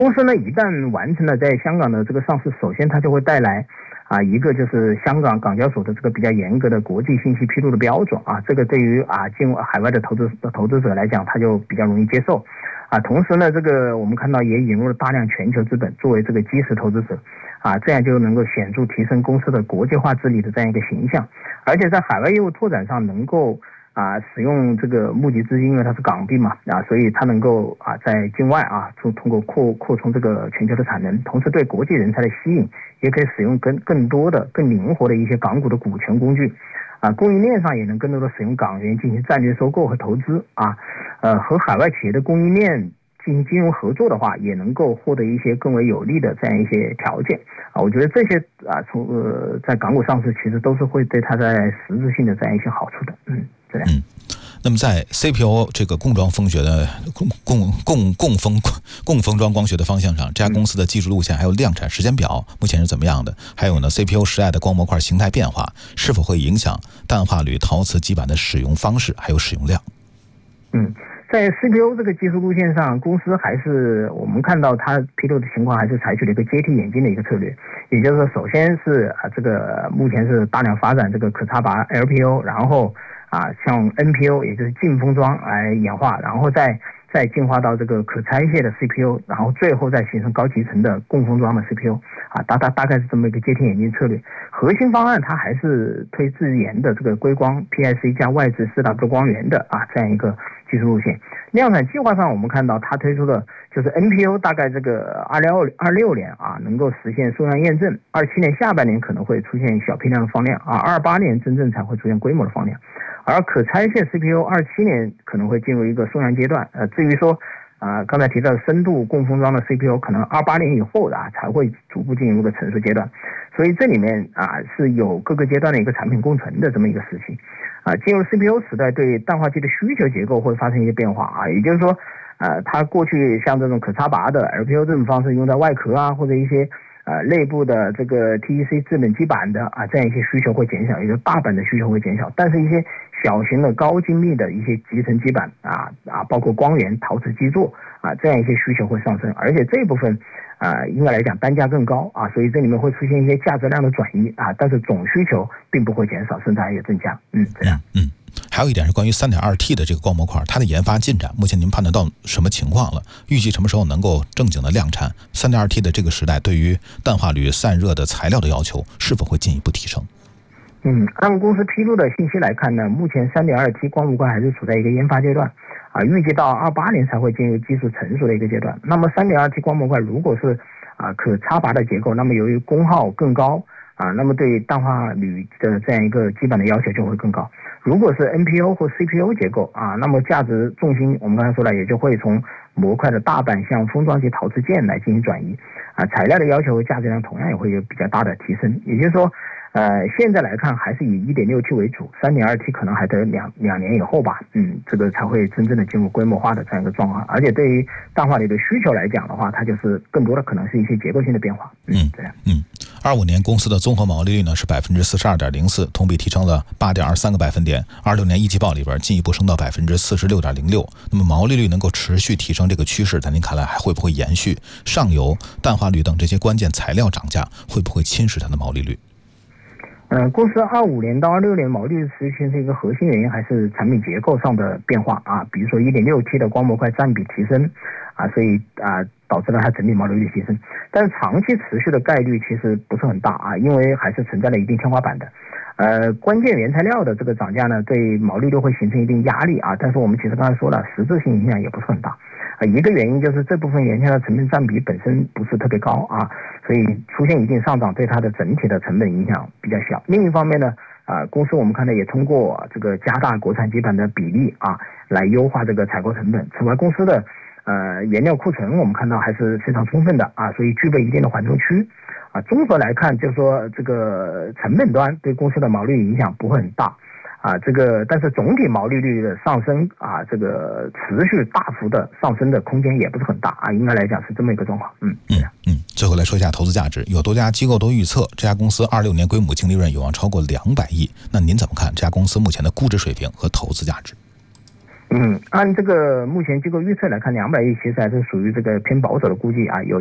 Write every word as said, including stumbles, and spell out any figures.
公司呢一旦完成了在香港的这个上市，首先它就会带来啊一个就是香港港交所的这个比较严格的国际信息披露的标准啊，这个对于啊进海外的投资投资者来讲，他就比较容易接受啊。同时呢，这个我们看到也引入了大量全球资本作为这个基石投资者啊，这样就能够显著提升公司的国际化治理的这样一个形象，而且在海外业务拓展上能够啊，使用这个募集资金，因为它是港币嘛，啊，所以它能够啊在境外啊，通通过扩扩充这个全球的产能，同时对国际人才的吸引，也可以使用更更多的、更灵活的一些港股的股权工具，啊，供应链上也能更多的使用港元进行战略收购和投资啊，呃，和海外企业的供应链进行金融合作的话，也能够获得一些更为有利的这样一些条件啊。我觉得这些啊，从呃在港股上市，其实都是会对它在实质性的这样一些好处的，嗯。 嗯，那么在 C P O 这个共装风学的共共共共封共封装光学的方向上，这家公司的技术路线还有量产时间表目前是怎么样的？还有呢 C P O 时代的光模块形态变化是否会影响氮化铝陶瓷基板的使用方式还有使用量？ 嗯，在 C P O 这个技术路线上，公司还是我们看到它披露的情况，还是采取了一个阶梯演进的一个策略，也就是说，首先是啊这个目前是大量发展这个可插拔 L P O， 然后啊，像 N P O 也就是净封装来演化，然后再再进化到这个可拆卸的 C P O， 然后最后再形成高集成的共封装的 C P O， 啊，大大大概是这么一个阶梯演进策略。核心方案它还是推自研的这个硅光 P I C 加外置 四 W 光源的啊这样一个技术路线。量产计划上，我们看到它推出的就是 N P O， 大概这个二六二六年啊能够实现数量验证，二七年下半年可能会出现小批量的放量啊，二八年真正才会出现规模的放量。而可拆卸 C P O 二七年可能会进入一个数量阶段，呃，至于说啊、呃，刚才提到的深度共封装的 C P O， 可能二八年以后的啊才会逐步进入一个成熟阶段，所以这里面啊是有各个阶段的一个产品共存的这么一个时期，啊，进入 C P O 时代对氮化硅的需求结构会发生一些变化啊，也就是说，呃，它过去像这种可插拔的 L P O 这种方式用在外壳啊或者一些呃，内部的这个 T E C 制冷基板的啊，这样一些需求会减小，也就是大板的需求会减小，但是一些小型的高精密的一些集成基板啊啊，包括光源、陶瓷基座啊，这样一些需求会上升，而且这一部分啊，应该来讲单价更高啊，所以这里面会出现一些价值量的转移啊，但是总需求并不会减少，甚至还有增加。嗯，这样。 嗯。嗯还有一点是关于 三点二 T 的这个光模块，它的研发进展，目前您判断到什么情况了？预计什么时候能够正经的量产？ 三点二 T 的这个时代对于氮化铝散热的材料的要求是否会进一步提升？ 嗯，按公司披露的信息来看呢，目前 三点二 T 光模块还是处在一个研发阶段啊，预计到二八年才会进入技术成熟的一个阶段。那么 三点二 T 光模块如果是啊可插拔的结构，那么由于功耗更高啊，那么对氮化铝的这样一个基本的要求就会更高。如果是 N P O 或 C P O 结构啊，那么价值重心我们刚才说了，也就会从模块的大板向封装及陶瓷件来进行转移啊，材料的要求和价值量同样也会有比较大的提升。也就是说，呃，现在来看还是以 一点六 T 为主 ，三点二 T 可能还得两两年以后吧，嗯，这个才会真正的进入规模化的这样一个状况。而且对于氮化铝的需求来讲的话，它就是更多的可能是一些结构性的变化。嗯，这样。 嗯。二五年公司的综合毛利率呢是 百分之四十二点零四， 同比提升了 八点二三个百分点。二六年一季报里边进一步升到 百分之四十六点零六。那么毛利率能够持续提升这个趋势，在您看来还会不会延续？上游氮化铝等这些关键材料涨价会不会侵蚀它的毛利率？ 呃，公司二五年到二六年毛利率持续形成一个核心原因还是产品结构上的变化啊，比如说 一点六 T 的光模块占比提升啊，所以啊导致了它整体毛利率提升，但是长期持续的概率其实不是很大啊，因为还是存在了一定天花板的。呃，关键原材料的这个涨价呢，对毛利率会形成一定压力啊，但是我们其实刚才说了，实质性影响也不是很大。啊，一个原因就是这部分原材料成本占比本身不是特别高啊，所以出现一定上涨对它的整体的成本影响比较小。另一方面呢，啊，公司我们看到也通过这个加大国产基板的比例啊，来优化这个采购成本。此外，公司的呃原料库存我们看到还是非常充分的啊，所以具备一定的缓冲区。啊，综合来看，就是说这个成本端对公司的毛利影响不会很大。啊，这个但是总体毛利率的上升啊，这个持续大幅的上升的空间也不是很大啊，应该来讲是这么一个状况。嗯嗯嗯。最后来说一下投资价值，有多家机构都预测这家公司二六年归母净利润有望超过两百亿，那您怎么看这家公司目前的估值水平和投资价值？ 嗯，按这个目前机构预测来看，两百亿其实还是属于这个偏保守的估计啊，有